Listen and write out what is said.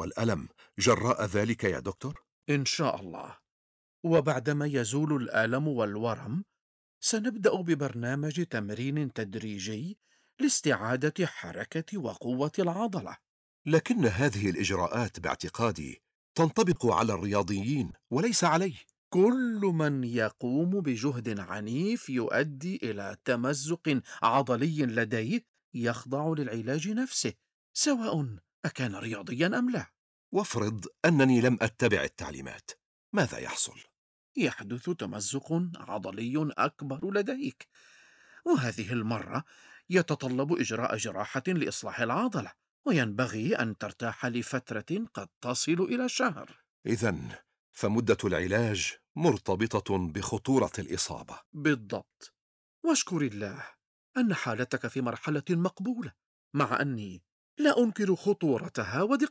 والألم جراء ذلك يا دكتور؟ إن شاء الله. وبعدما يزول الآلم والورم، سنبدأ ببرنامج تمرين تدريجي لاستعادة حركة وقوة العضلة. لكن هذه الإجراءات باعتقادي تنطبق على الرياضيين وليس علي. كل من يقوم بجهد عنيف يؤدي إلى تمزق عضلي لديه يخضع للعلاج نفسه، سواء أكان رياضيا أم لا. وافرض أنني لم أتبع التعليمات، ماذا يحصل؟ يحدث تمزق عضلي أكبر لديك، وهذه المرة يتطلب إجراء جراحة لإصلاح العضلة، وينبغي أن ترتاح لفترة قد تصل إلى شهر. إذن فمدة العلاج مرتبطة بخطورة الإصابة. بالضبط. واشكر الله أن حالتك في مرحلة مقبولة، مع أني لا أنكر خطورتها ودقتها.